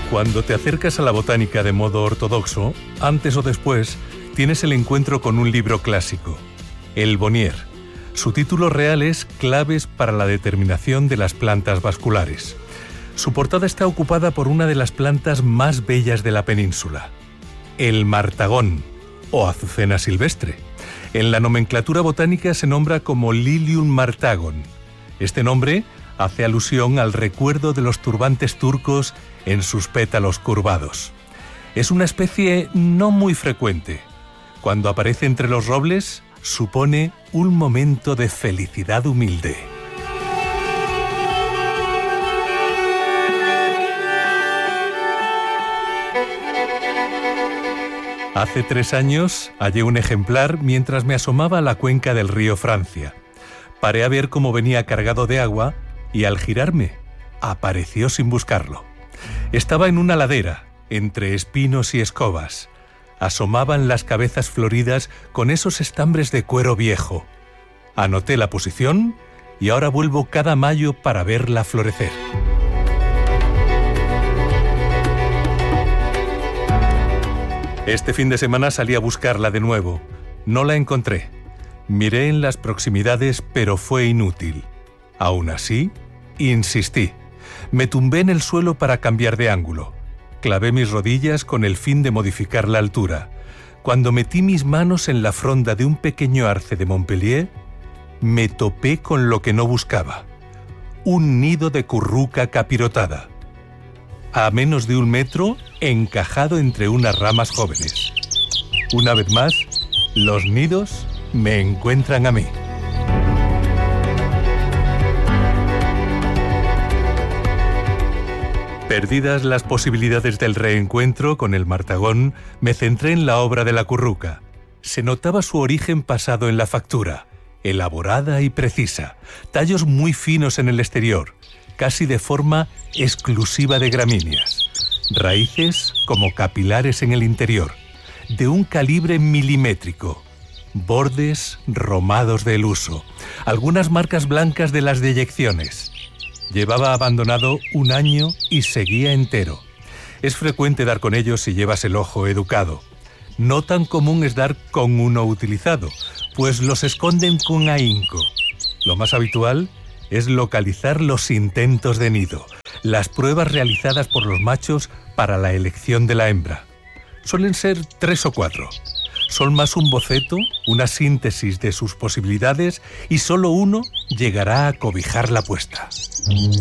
Cuando te acercas a la botánica de modo ortodoxo, antes o después, tienes el encuentro con un libro clásico, el Bonnier. Su título real es Claves para la determinación de las plantas vasculares. Su portada está ocupada por una de las plantas más bellas de la península, el martagón, o azucena silvestre. En la nomenclatura botánica se nombra como Lilium martagon. Este nombre hace alusión al recuerdo de los turbantes turcos en sus pétalos curvados. Es una especie no muy frecuente. Cuando aparece entre los robles, supone un momento de felicidad humilde. Hace 3 años hallé un ejemplar mientras me asomaba a la cuenca del río Francia. Paré a ver cómo venía cargado de agua y al girarme, apareció sin buscarlo. Estaba en una ladera, entre espinos y escobas. Asomaban las cabezas floridas con esos estambres de cuero viejo. Anoté la posición y ahora vuelvo cada mayo para verla florecer. Este fin de semana salí a buscarla de nuevo. No la encontré. Miré en las proximidades, pero fue inútil. Aún así, insistí. Me tumbé en el suelo para cambiar de ángulo. Clavé mis rodillas con el fin de modificar la altura. Cuando metí mis manos en la fronda de un pequeño arce de Montpellier, me topé con lo que no buscaba. Un nido de curruca capirotada. A menos de 1 metro, encajado entre unas ramas jóvenes. Una vez más, los nidos me encuentran a mí. Perdidas las posibilidades del reencuentro con el martagón, me centré en la obra de la curruca. Se notaba su origen pasado en la factura, elaborada y precisa, tallos muy finos en el exterior, casi de forma exclusiva de gramíneas, raíces como capilares en el interior, de un calibre milimétrico, bordes romados del uso, algunas marcas blancas de las deyecciones. Llevaba abandonado 1 año y seguía entero. Es frecuente dar con ellos si llevas el ojo educado. No tan común es dar con uno utilizado, pues los esconden con ahínco. Lo más habitual es localizar los intentos de nido, las pruebas realizadas por los machos para la elección de la hembra. Suelen ser 3 o 4. Son más un boceto, una síntesis de sus posibilidades y solo uno llegará a cobijar la puesta.